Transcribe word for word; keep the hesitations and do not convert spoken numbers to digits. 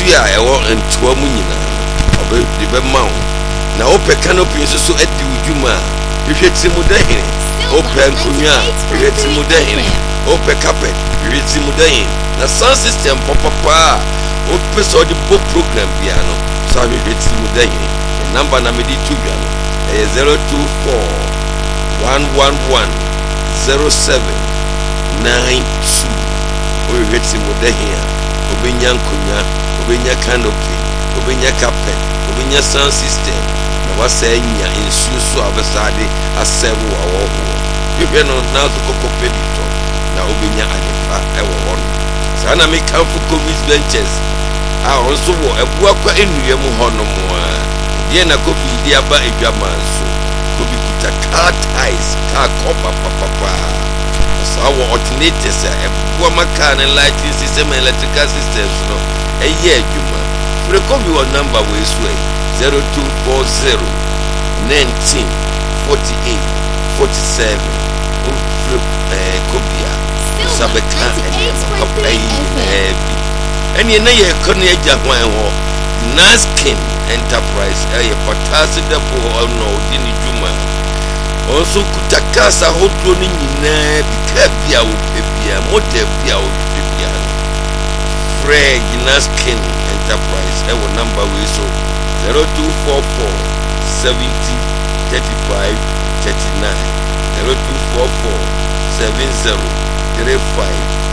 a ɛwɔ ntoa mu nyinaa ɔbɛ de bɛma wo na wopɛ canopy nso so adi wudwuma a hwehwɛ tirimudahene wopɛ nkonwa a hwehwɛ tirimudahene wopɛ carpet hwehwɛ tirimudahene na sound system pɔpɔpɔ a wopɛ sɛ ɔde bɔ program bia no saa hwehwɛ tirimudahene the number na mede to dwa no ɛyɛ zero two four one one one zero seven nine two wohwehwɛ tirimudahene a obenya nkonwa obenya canopy obenya carpet obenya sound system na wasanya insuo so abasade asewo awowo hwehwɛ no na so kokopɛ dito na obenya adefa ɛwɔ hɔ no saa na me kamfo covid ventures a ɔnso wɔ abua kwa enua mu hɔ no mo a deɛ na covid di aba edwama so covid kuta car ties car cover papa saa wɔ alternators a abua maka ne lighting system electrical systems no ɛyɛ adwuma fure covid wɔ number wɔ so ɛ zero two four zero nineteen forty-eight forty-seven fure eh kobia sabeka ɛnɛ papa yi ɛbi ɛne na yɛ kɔ ne agya hwan hɔ Naskin Enterprise ɛyɛ patase depo ɔno odi ne dwuma ɔnso kuta kasa hodo ne nyinaa bi ka bia wo bia model bia wo bia Fred Naskin Enterprise ɛwɔ number we so zero two four four seventy thirty-five thirty-nine zero two four four seventy thirty-five